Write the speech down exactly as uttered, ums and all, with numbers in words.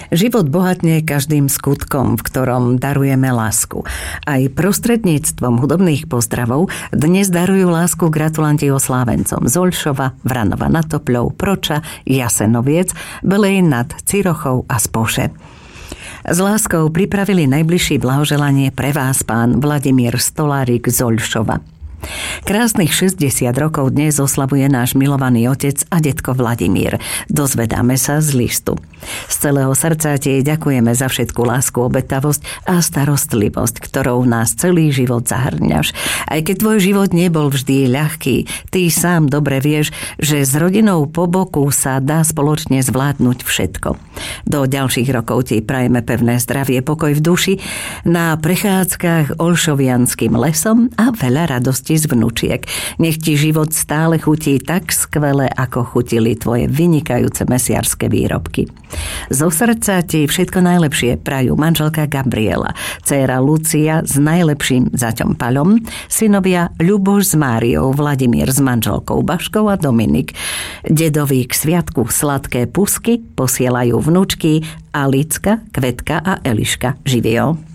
Život bohatne každým skutkom, v ktorom darujeme lásku. Aj prostredníctvom hudobných pozdravov dnes darujú lásku gratulanti oslávencom z Oľšova, Vranova nad Topľou, Proča, Jasenoviec, Belej nad Cirochou a Spoše. S láskou pripravili najbližšie blahoželanie pre vás pán Vladimír Stolárik z Oľšova. Krásnych šesťdesiat rokov dnes oslavuje náš milovaný otec a detko Vladimír. Dozvedáme sa z listu. Z celého srdca ti ďakujeme za všetku lásku, obetavosť a starostlivosť, ktorou nás celý život zahrňaš. Aj keď tvoj život nebol vždy ľahký, ty sám dobre vieš, že s rodinou po boku sa dá spoločne zvládnuť všetko. Do ďalších rokov ti prajeme pevné zdravie, pokoj v duši na prechádzkach Olšovianským lesom a veľa radosti z vnúčiek. Nech ti život stále chutí tak skvele, ako chutili tvoje vynikajúce mesiarské výrobky. Zo srdca ti všetko najlepšie prajú manželka Gabriela, dcéra Lucia s najlepším zaťom Paľom, synovia Ľuboš s Máriou, Vladimír s manželkou Baškou a Dominik. Dedovi k sviatku sladké pusky posielajú vnúčky Alicka, Kvetka a Eliška. Živio.